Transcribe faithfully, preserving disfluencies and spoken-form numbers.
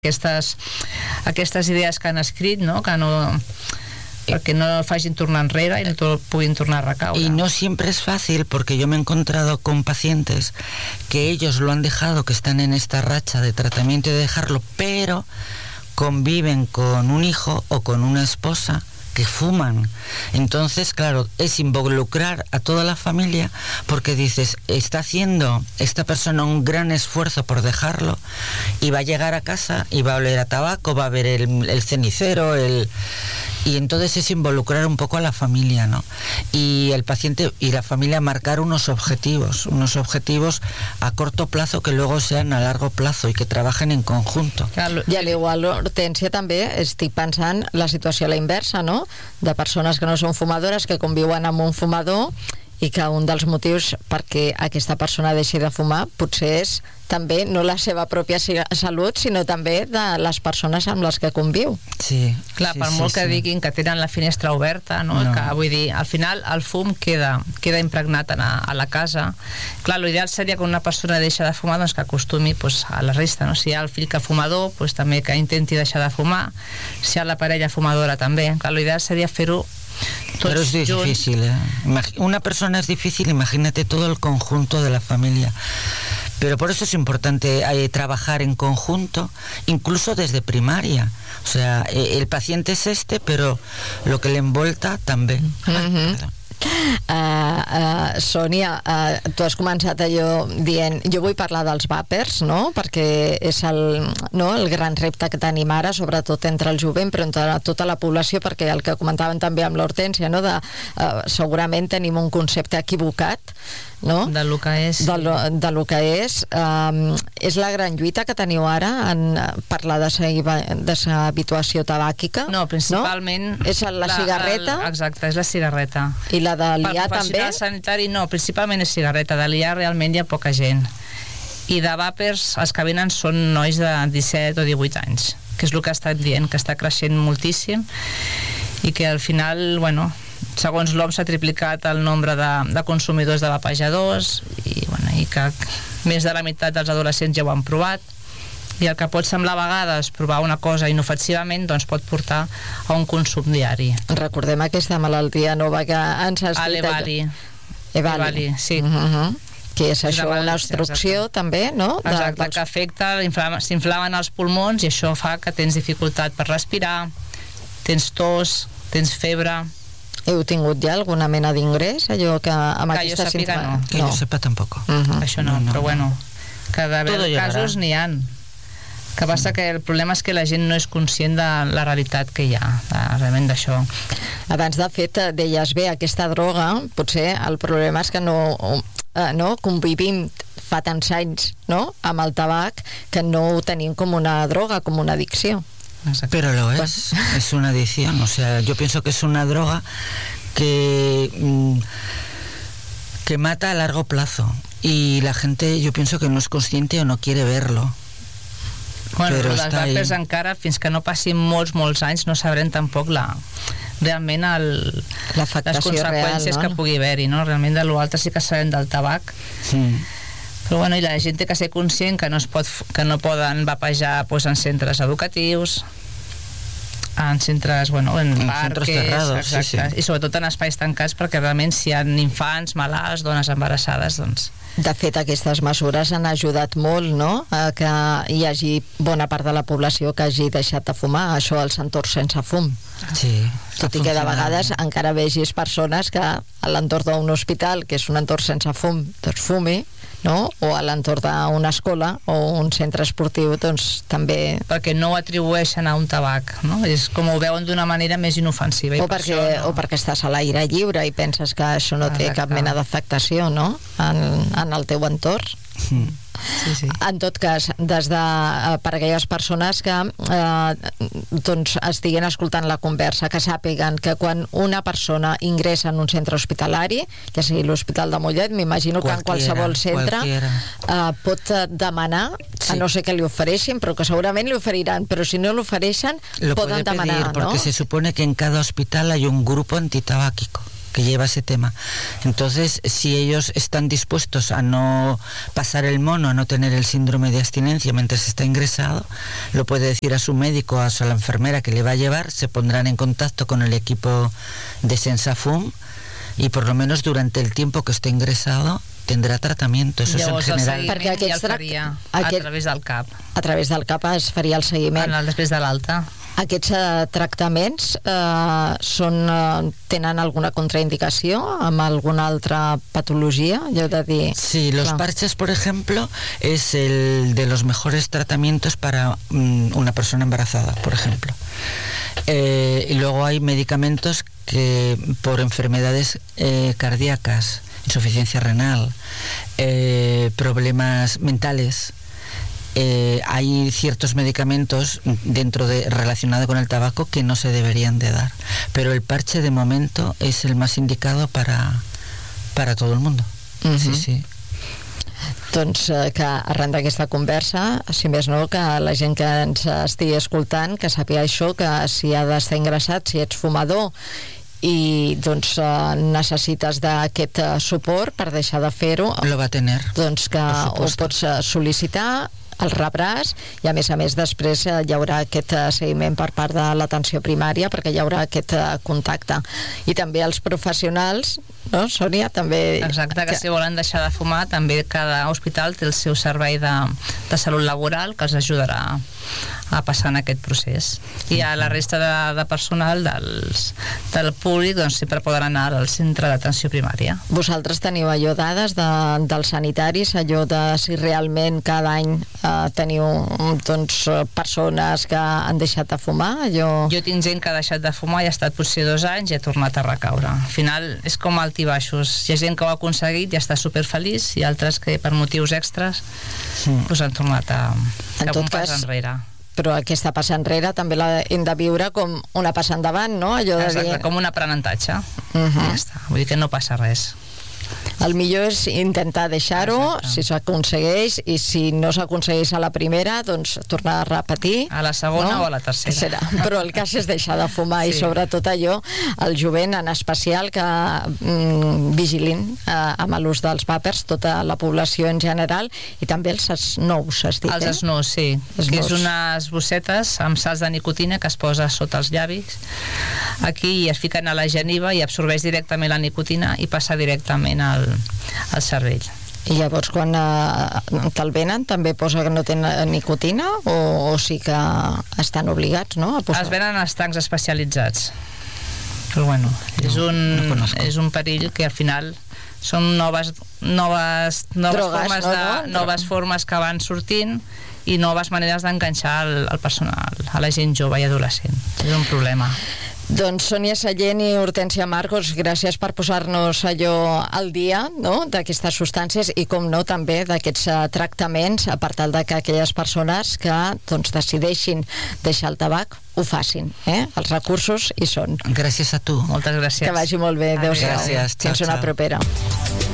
aquestes, aquestes idees que han escrit, no? Que no... porque no facin tornar enrere y no todo pueden tornar a recaure. Y no siempre es fácil, porque yo me he encontrado con pacientes que ellos lo han dejado, que están en esta racha de tratamiento y de dejarlo, pero conviven con un hijo o con una esposa que fuman. Entonces, claro, es involucrar a toda la familia, porque dices, está haciendo esta persona un gran esfuerzo por dejarlo, y va a llegar a casa y va a oler a tabaco, va a ver el, el cenicero, el... y entonces es involucrar un poco a la familia, ¿no? Y el paciente y la familia marcar unos objetivos, unos objetivos a corto plazo que luego sean a largo plazo i que trabajen en conjunto. I a l'igual, Hortència, també estic pensant la situació a la inversa, no? De persones que no són fumadores, que conviuen amb un fumador, i que un dels motius perquè aquesta persona deixi de fumar potser és també no la seva pròpia salut, sinó també de les persones amb les que conviu. Sí. Clar, per sí, molt sí, que sí. diguin que tenen la finestra oberta, no? No. Que, vull dir, al final el fum queda, queda impregnat a, a la casa. Clar, l'ideal seria que una persona deixa de fumar, doncs que acostumi pues, a la resta, no? Si hi ha el fill que fumador, pues, també que intenti deixar de fumar. Si hi ha la parella fumadora, també. Clar, l'ideal seria fer-ho Pero es difícil, ¿eh? Una persona es difícil, imagínate todo el conjunto de la familia. Pero por eso es importante eh, trabajar en conjunto, incluso desde primaria. O sea, eh, el paciente es este, pero lo que le envolta también. Mm-hmm. Uh, uh, Sònia, uh, tu has començat allò dient jo vull parlar dels vàpers, no? Perquè és el, no? el gran repte que tenim ara, sobretot entre el jovent, però entre tota la població, perquè el que comentaven també amb l'Hortència, no? De, uh, segurament tenim un concepte equivocat, no? De lo que és. De lo, de lo que és. Um, és la gran lluita que teniu ara en parlar de deshabituació tabàquica? No, principalment... No? És la, la cigarreta? El, exacte, és la cigarreta. I la de liar per també? Per sanitari no, principalment és cigarreta. De liar realment hi ha poca gent. I de vàpers, els que venen són nois de disset o divuit anys, que és el que ha estat dient, que està creixent moltíssim i que al final, bueno, segons l'O M S s'ha triplicat el nombre de, de consumidors de vapejadors i, bueno, i que més de la meitat dels adolescents ja ho han provat, i el que pot semblar a vegades provar una cosa inofensivament doncs pot portar a un consum diari. Recordem aquesta malaltia nova que ens has dit. L'Evali. Evali, sí. Uh-huh. Que és això, una obstrucció també, no? De, Exacte, dels... que afecta, s'inflamen els pulmons i això fa que tens dificultat per respirar, tens tos, tens febre. Heu tingut ja alguna mena d'ingrés? Allò que amb que aquesta jo sàpiga, no. Que no. yo sepa tampoco. Uh-huh. Això no, no, no, però bueno, que Todo d'haver llegarà. casos n'hi ha. Que passa que el problema és que la gent no és conscient de la realitat que hi ha, de, realment d'això. Abans, de fet, deies bé, aquesta droga, potser el problema és que no, eh, no convivim fa tants anys, no?, amb el tabac, que no ho tenim com una droga, com una addicció. Exacte. Pero lo es, es una adicción. O sea, yo pienso que es una droga que, que mata a largo plazo. Y la gente, yo pienso que no es consciente o no quiere verlo. Bueno, Però les està vapers ahí. encara, fins que no passin molts, molts anys, no sabrem tampoc la, realment el, les conseqüències real, no? que pugui haver-hi, no? Realment de l'altre sí que sabem del tabac. Sí. Però bueno, i la gent té que ser conscient que no, es pot, que no poden vapejar pues, en centres educatius, en centres, bueno, en, en parques, cerrados, exacte, sí, sí. i sobretot en espais tancats, perquè realment si hi ha infants, malalts, dones embarassades, doncs... De fet, aquestes mesures han ajudat molt, no?, a que hi hagi bona part de la població que hagi deixat de fumar, això als entorns sense fum. Sí, Tot i que de vegades encara vegis persones que a l'entorn d'un hospital, que és un entorn sense fum, doncs fumi, no?, o a l'entorn d'una escola o un centre esportiu, doncs també... Perquè no ho atribueixen a un tabac, no? És com ho veuen d'una manera més inofensiva. I O per perquè, això, no? o perquè estàs a l'aire lliure i penses que això no té Exacte. cap mena d'afectació, no?, en, en el teu entorn. Mm. Sí, sí. En tot cas, des de, eh, per aquelles persones que eh, doncs estiguin escoltant la conversa, que sàpiguen que quan una persona ingressa en un centre hospitalari, ja sigui l'Hospital de Mollet, m'imagino que en qualsevol centre eh, pot demanar, sí. a no ser que li ofereixin, però que segurament li oferiran, però si no l'ofereixen, Lo poden puede pedir, demanar, porque no? se supone que en cada hospital hay un grupo antitabáquico. que lleva ese tema. Entonces, si ellos están dispuestos a no pasar el mono, a no tener el síndrome de abstinencia mientras está ingresado, lo puede decir a su médico, a su a la enfermera que le va a llevar, se pondrán en contacto con el equipo de Sensafum y por lo menos durante el tiempo que esté ingresado tendrà tratamiento, eso Llavors, és en general. el seguiment ja el faria aquest... a través del C A P. A través del C A P es faria el seguiment. En el, després de l'alta. Aquests uh, tractaments uh, són, uh, tenen alguna contraindicació amb alguna altra patologia? Jo he de dir... Sí, los clar. parches, por ejemplo, es el de los mejores tratamientos para um, una persona embarazada, por ejemplo. Eh, y luego hay medicamentos que por enfermedades eh, cardíacas, insuficiencia renal, eh, problemas mentales, eh, hay ciertos medicamentos dentro de relacionados con el tabaco que no se deberían de dar, pero el parche de momento es el más indicado para, para todo el mundo. Uh-huh. Sí, sí. Doncs eh, que arran d'aquesta conversa, si més no, que la gent que ens estigui escoltant, que sàpiga això, que si ha d'estar ingressat, si ets fumador i doncs eh, necessites d'aquest eh, suport per deixar de fer-ho, lo va tener, doncs que ho pots eh, sol·licitar, el rebràs i a més a més després eh, hi haurà aquest eh, seguiment per part de l'atenció primària perquè hi haurà aquest eh, contacte i també els professionals, no, Sònia? També... Exacte, que, que si volen deixar de fumar també cada hospital té el seu servei de, de salut laboral que els ajudarà a passar en aquest procés i a la resta de, de personal dels, del públic doncs sempre poden anar al centre d'atenció primària. Vosaltres teniu allò dades de, dels sanitaris, allò de si realment cada any eh, teniu doncs, persones que han deixat de fumar? Allò... Jo tinc gent que ha deixat de fumar i ha estat potser dos anys i ha tornat a recaure. Al final és com alt i baixos. Hi ha gent que ho ha aconseguit i està superfeliç i altres que per motius extras sí. doncs han tornat a cap un pas enrere. Però aquesta passa enrere també la hem de viure com una passa endavant, no? Allò de Exacte, dir... com un aprenentatge. Uh-huh. Ja està. Vull dir que no passa res. El millor és intentar deixar-ho, si s'aconsegueix, i si no s'aconsegueix a la primera, doncs tornar a repetir. A la segona no? o a la tercera. tercera. Però el cas és deixar de fumar sí. i sobretot allò, el jovent en especial, que mm, vigilin eh, amb l'ús dels vapers, tota la població en general, i també els snous, has dit, Els eh? snous, sí. Els que és snous. unes bossetes amb sals de nicotina que es posa sota els llavis. Aquí es fiquen a la geniva i absorbeix directament la nicotina i passa directament al, al cervell. I llavors quan eh, te'l venen també posa que no té nicotina o, o sí que estan obligats, no? A posar... Es venen els tancs especialitzats. Però bueno, no, és, un, no és un perill que al final són noves, noves, noves, Drogues, formes, no, de, no? noves formes que van sortint i noves maneres d'enganxar el, el personal, a la gent jove i adolescent. És un problema. Doncs Sònia Sallent i Hortènsia Marcos, gràcies per posar-nos allò al dia, no?, d'aquestes substàncies i, com no, també d'aquests uh, tractaments per tal de que aquelles persones que doncs, decideixin deixar el tabac ho facin, eh? Els recursos hi són. Gràcies a tu. Moltes gràcies. Que vagi molt bé. Adéu-siau. Gràcies. Fins una propera.